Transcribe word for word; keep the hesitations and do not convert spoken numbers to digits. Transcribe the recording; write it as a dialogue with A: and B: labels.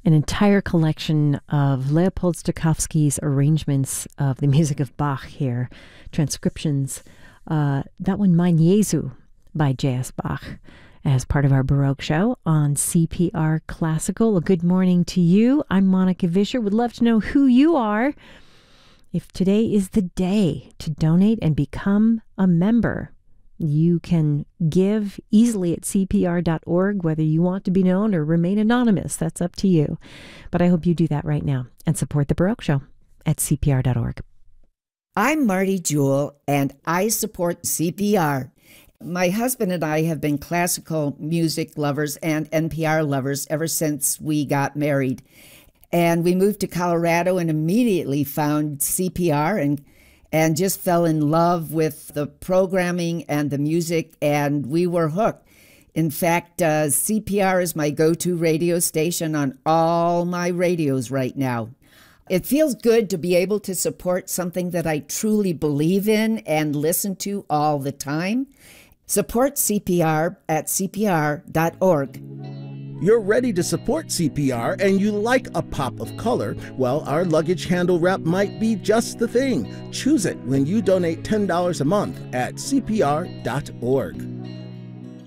A: an entire collection of Leopold Stokowski's arrangements of the music of Bach here, transcriptions. Uh, that one, Mein Jesu, by J S. Bach, as part of our Baroque show on C P R Classical. A good morning to you. I'm Monica Vischer. Would love to know who you are. If today is the day to donate and become a member, you can give easily at C P R dot org, whether you want to be known or remain anonymous. That's up to you. But I hope you do that right now and support the Baroque Show at C P R dot org.
B: I'm Marty Jewell, and I support C P R. My husband and I have been classical music lovers and N P R lovers ever since we got married. And we moved to Colorado and immediately found C P R and and just fell in love with the programming and the music, and we were hooked. In fact, uh, C P R is my go-to radio station on all my radios right now. It feels good to be able to support something that I truly believe in and listen to all the time. Support C P R at C P R dot org.
C: You're ready to support C P R and you like a pop of color? Well, our luggage handle wrap might be just the thing. Choose it when you donate ten dollars a month at C P R dot org.